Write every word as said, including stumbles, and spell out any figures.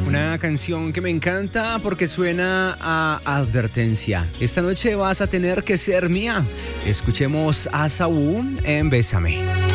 Una canción que me encanta porque suena a advertencia. Esta noche vas a tener que ser mía. Escuchemos a Saúl en Bésame.